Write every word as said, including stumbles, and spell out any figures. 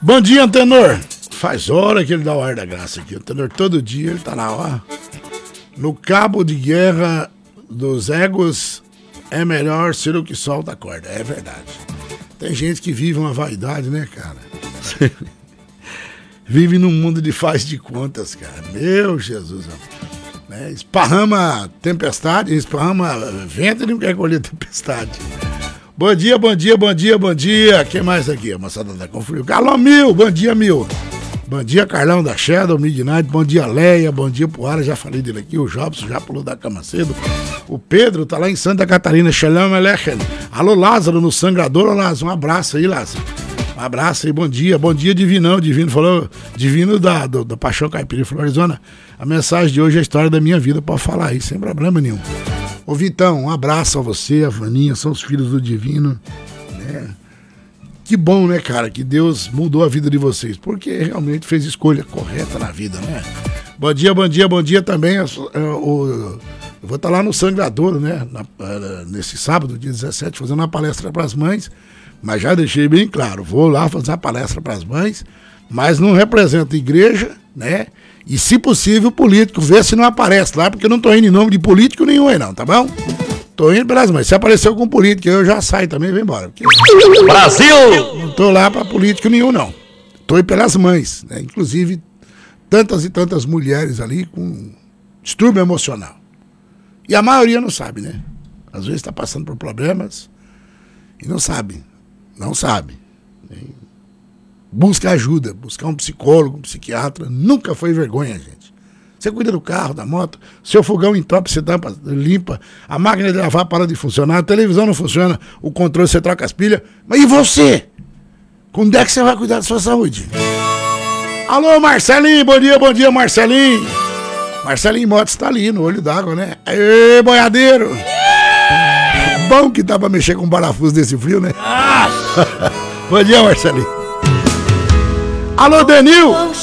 Bom dia, Antenor. Faz hora que ele dá o ar da graça aqui. O Antenor, todo dia, ele tá lá, ó. No cabo de guerra dos egos, é melhor ser o que solta a corda. É verdade. Tem gente que vive uma vaidade, né, cara? Vive num mundo de faz de contas, cara. Meu Jesus. É, esparrama tempestade, esparrama vento e não quer colher tempestade. Bom dia, bom dia, bom dia, bom dia. Quem mais aqui? A moçada da Confrio. Carlão Mil, bom dia, Mil. Bom dia, Carlão da Shadow, Midnight. Bom dia, Leia. Bom dia pro Ara, já falei dele aqui. O Jobson já pulou da cama cedo. O Pedro tá lá em Santa Catarina. Shalom Aleichem. Alô, Lázaro, no Sangrador. Ô, Lázaro, um abraço aí, Lázaro. Um abraço aí, bom dia. Bom dia, Divinão. Divino falou, Divino da, do, da Paixão Caipira Florizona. A mensagem de hoje é a história da minha vida. Pode falar aí, sem problema nenhum. Ô, Vitão, um abraço a você, a Vaninha, são os filhos do Divino, né? Que bom, né, cara, que Deus mudou a vida de vocês, porque realmente fez escolha correta na vida, né? Bom dia, bom dia, bom dia também. Eu, eu, eu vou estar lá no Sangradouro, né, na, nesse sábado, dia dezessete, fazendo uma palestra para as mães, mas já deixei bem claro, vou lá fazer uma palestra para as mães, mas não represento igreja, né? E, se possível, político, vê se não aparece lá, porque eu não tô indo em nome de político nenhum aí, não, tá bom? Tô indo pelas mães. Se aparecer algum político, eu já saio também e vou embora. Porque... Brasil! Não tô lá pra político nenhum, não. Tô indo pelas mães, né? Inclusive, tantas e tantas mulheres ali com distúrbio emocional. E a maioria não sabe, né? Às vezes tá passando por problemas e não sabe. Não sabe. Busca ajuda, buscar um psicólogo, um psiquiatra, nunca foi vergonha, gente. Você cuida do carro, da moto, seu fogão entope, você tampa, limpa, a máquina de lavar para de funcionar, a televisão não funciona, o controle você troca as pilhas. Mas e você? Quando é que você vai cuidar da sua saúde? Alô, Marcelinho, bom dia, bom dia, Marcelinho. Marcelinho Motos está ali, no olho d'água, né? Aê, boiadeiro! Bom que dá pra mexer com um parafuso desse frio, né? Bom dia, Marcelinho. Alô, Denil!